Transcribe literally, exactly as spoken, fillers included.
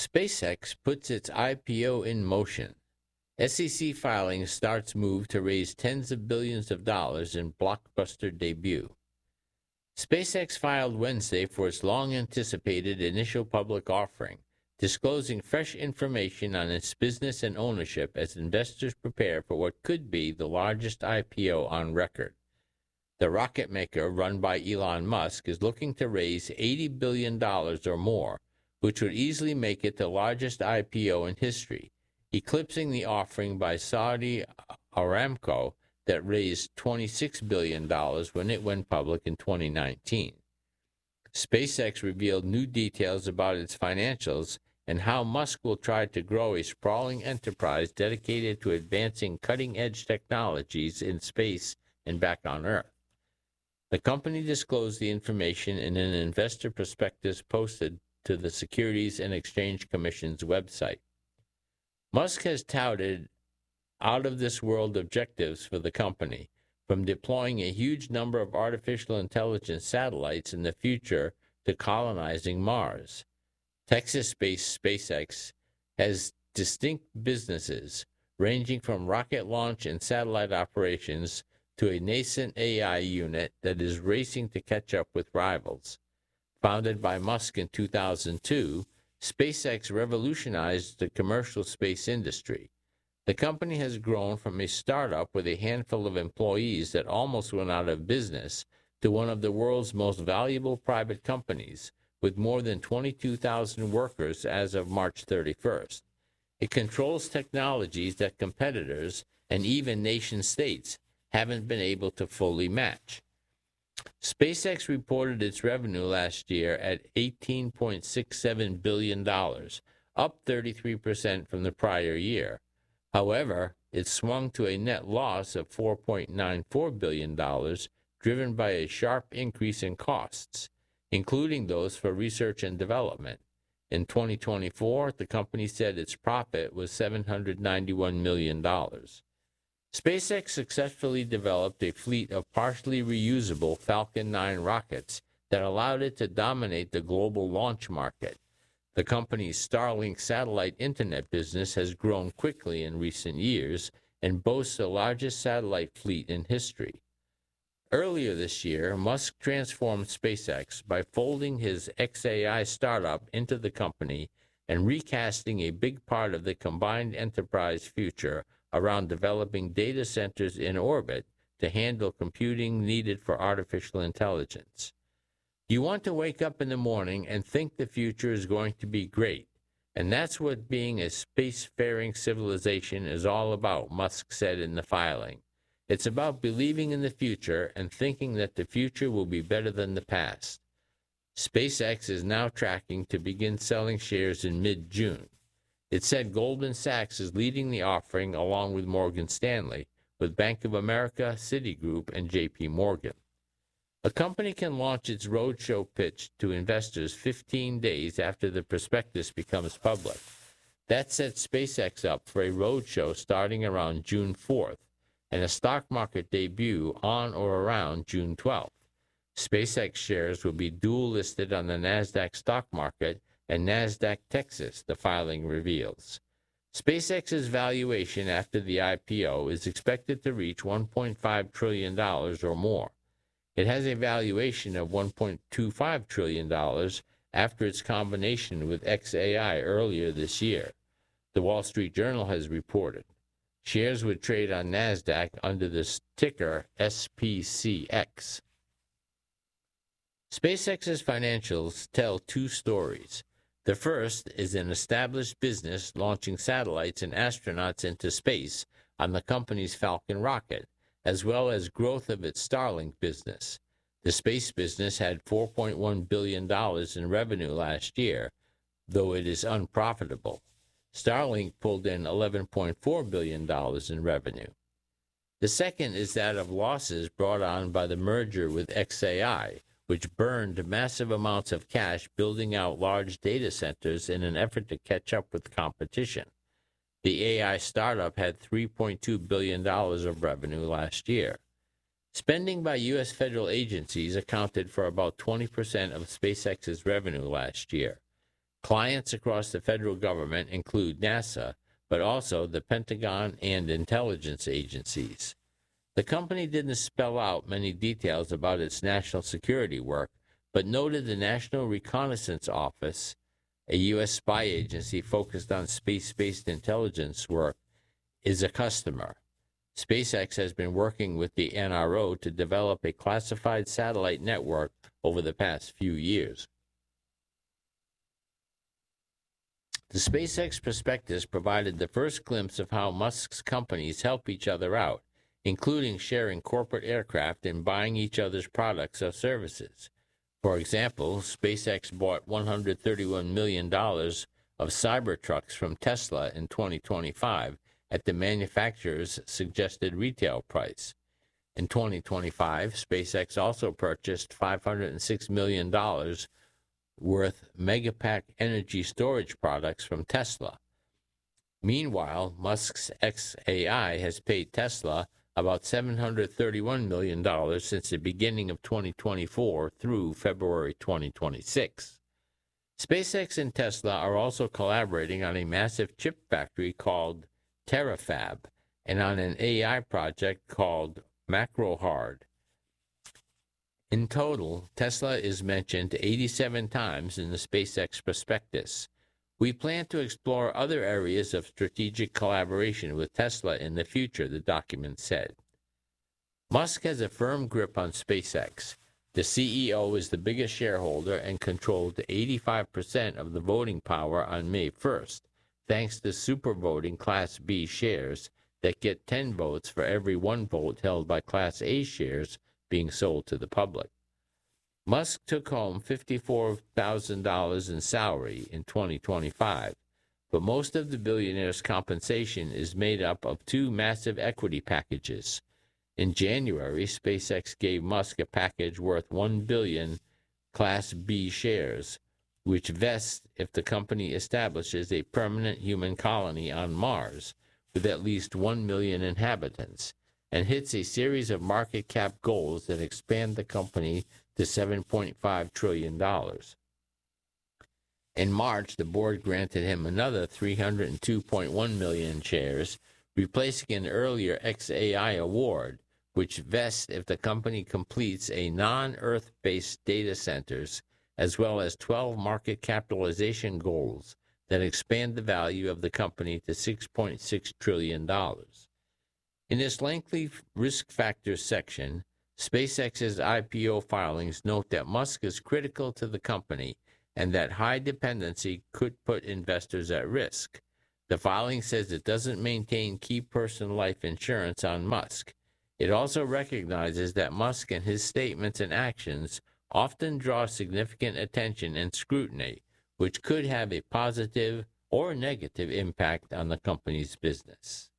SpaceX puts its I P O in motion. S E C filing starts move to raise tens of billions of dollars in blockbuster debut. SpaceX filed Wednesday for its long-anticipated initial public offering, disclosing fresh information on its business and ownership as investors prepare for what could be the largest I P O on record. The rocket maker, run by Elon Musk, is looking to raise eighty billion dollars or more, which would easily make it the largest I P O in history, eclipsing the offering by Saudi Aramco that raised twenty-six billion dollars when it went public in twenty nineteen. SpaceX revealed new details about its financials and how Musk will try to grow a sprawling enterprise dedicated to advancing cutting-edge technologies in space and back on Earth. The company disclosed the information in an investor prospectus posted to the Securities and Exchange Commission's website. Musk has touted out-of-this-world objectives for the company, from deploying a huge number of artificial intelligence satellites in the future to colonizing Mars. Texas-based SpaceX has distinct businesses, ranging from rocket launch and satellite operations to a nascent A I unit that is racing to catch up with rivals. Founded by Musk in two thousand two, SpaceX revolutionized the commercial space industry. The company has grown from a startup with a handful of employees that almost went out of business to one of the world's most valuable private companies, with more than twenty-two thousand workers as of March thirty-first. It controls technologies that competitors and even nation-states haven't been able to fully match. SpaceX reported its revenue last year at eighteen point six seven billion dollars, up thirty-three percent from the prior year. However, it swung to a net loss of four point nine four billion dollars, driven by a sharp increase in costs, including those for research and development. In twenty twenty-four, the company said its profit was seven hundred ninety-one million dollars. SpaceX successfully developed a fleet of partially reusable Falcon nine rockets that allowed it to dominate the global launch market. The company's Starlink satellite internet business has grown quickly in recent years and boasts the largest satellite fleet in history. Earlier this year, Musk transformed SpaceX by folding his X A I startup into the company and recasting a big part of the combined enterprise future around developing data centers in orbit to handle computing needed for artificial intelligence. You want to wake up in the morning and think the future is going to be great, and that's what being a spacefaring civilization is all about, Musk said in the filing. It's about believing in the future and thinking that the future will be better than the past. SpaceX is now tracking to begin selling shares in mid-June. It said Goldman Sachs is leading the offering along with Morgan Stanley, with Bank of America, Citigroup, and J P Morgan. A company can launch its roadshow pitch to investors fifteen days after the prospectus becomes public. That sets SpaceX up for a roadshow starting around June fourth and a stock market debut on or around June twelfth. SpaceX shares will be dual listed on the NASDAQ stock market and NASDAQ Texas, the filing reveals. SpaceX's valuation after the I P O is expected to reach one point five trillion dollars or more. It has a valuation of one point two five trillion dollars after its combination with X A I earlier this year. The Wall Street Journal has reported. Shares would trade on NASDAQ under the ticker S P C X. SpaceX's financials tell two stories. The first is an established business launching satellites and astronauts into space on the company's Falcon rocket, as well as growth of its Starlink business. The space business had four point one billion dollars in revenue last year, though it is unprofitable. Starlink pulled in eleven point four billion dollars in revenue. The second is that of losses brought on by the merger with X A I, which burned massive amounts of cash building out large data centers in an effort to catch up with competition. The A I startup had three point two billion dollars of revenue last year. Spending by U S federal agencies accounted for about twenty percent of SpaceX's revenue last year. Clients across the federal government include NASA, but also the Pentagon and intelligence agencies. The company didn't spell out many details about its national security work, but noted the National Reconnaissance Office, a U S spy agency focused on space-based intelligence work, is a customer. SpaceX has been working with the N R O to develop a classified satellite network over the past few years. The SpaceX prospectus provided the first glimpse of how Musk's companies help each other out, including sharing corporate aircraft and buying each other's products or services. For example, SpaceX bought one hundred thirty-one million dollars of Cybertrucks from Tesla in twenty twenty-five at the manufacturer's suggested retail price. In twenty twenty-five, SpaceX also purchased five hundred six million dollars worth Megapack energy storage products from Tesla. Meanwhile, Musk's X A I has paid Tesla about seven hundred thirty-one million dollars since the beginning of twenty twenty-four through February twenty twenty-six. SpaceX and Tesla are also collaborating on a massive chip factory called Terafab and on an A I project called MacroHard. In total, Tesla is mentioned eighty-seven times in the SpaceX prospectus. We plan to explore other areas of strategic collaboration with Tesla in the future, the document said. Musk has a firm grip on SpaceX. The C E O is the biggest shareholder and controlled eighty-five percent of the voting power on May first, thanks to supervoting Class B shares that get ten votes for every one vote held by Class A shares being sold to the public. Musk took home fifty-four thousand dollars in salary in twenty twenty-five, but most of the billionaire's compensation is made up of two massive equity packages. In January, SpaceX gave Musk a package worth one billion dollars Class B shares, which vests if the company establishes a permanent human colony on Mars with at least one million inhabitants, and hits a series of market cap goals that expand the company to seven point five trillion dollars. In March, the board granted him another three hundred two point one million shares, replacing an earlier X A I award, which vests if the company completes a non-Earth-based data centers, as well as twelve market capitalization goals that expand the value of the company to six point six trillion dollars. In this lengthy risk factors section, SpaceX's I P O filings note that Musk is critical to the company and that high dependency could put investors at risk. The filing says it doesn't maintain key person life insurance on Musk. It also recognizes that Musk and his statements and actions often draw significant attention and scrutiny, which could have a positive or negative impact on the company's business.